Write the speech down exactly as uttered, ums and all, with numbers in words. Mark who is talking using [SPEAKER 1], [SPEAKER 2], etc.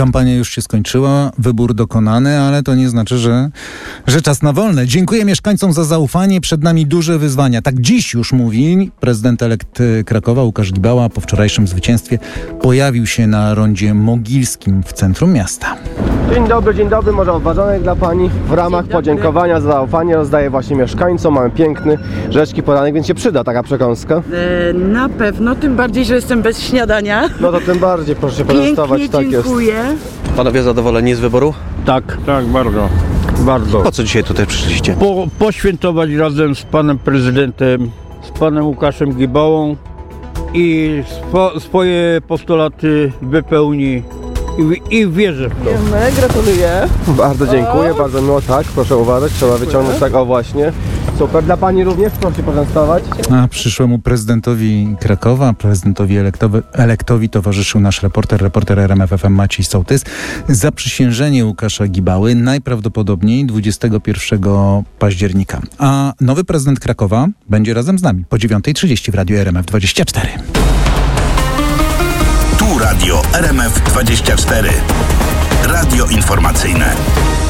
[SPEAKER 1] Kampania już się skończyła, wybór dokonany, ale to nie znaczy, że, że czas na wolne. Dziękuję mieszkańcom za zaufanie. Przed nami duże wyzwania. Tak dziś już mówi prezydent elekt Krakowa Łukasz Gibała. Po wczorajszym zwycięstwie pojawił się na rondzie Mogilskim w centrum miasta.
[SPEAKER 2] Dzień dobry, dzień dobry. Może obważonek dla Pani. W ramach podziękowania za zaufanie rozdaję właśnie mieszkańcom. Mamy piękny rzeczki podanek, więc się przyda taka przekąska.
[SPEAKER 3] E, na pewno, tym bardziej, że jestem bez śniadania.
[SPEAKER 2] No to tym bardziej proszę się poczęstować.
[SPEAKER 3] Pięknie,
[SPEAKER 2] Tak
[SPEAKER 3] dziękuję.
[SPEAKER 2] jest.
[SPEAKER 4] Panowie zadowoleni z wyboru?
[SPEAKER 5] Tak, tak, bardzo, bardzo.
[SPEAKER 4] Po co dzisiaj tutaj przyszliście?
[SPEAKER 5] Po, poświętować razem z panem prezydentem, z panem Łukaszem Gibałą i swo, swoje postulaty wypełni i, i wierzę w to.
[SPEAKER 3] Wiemy, gratuluję.
[SPEAKER 2] Bardzo dziękuję, bardzo miło. Tak, proszę uważać, trzeba wyciągnąć. Tak, o właśnie. Super. Dla Pani również proszę się poczęstować.
[SPEAKER 1] A przyszłemu prezydentowi Krakowa, prezydentowi elektowi, elektowi towarzyszył nasz reporter, reporter R M F F M Maciej Sołtys. Zaprzysiężenie Łukasza Gibały najprawdopodobniej dwudziestego pierwszego października. A nowy prezydent Krakowa będzie razem z nami po dziewiątej trzydzieści w Radiu R M F dwadzieścia cztery.
[SPEAKER 6] Tu Radio R M F dwadzieścia cztery. Radio informacyjne.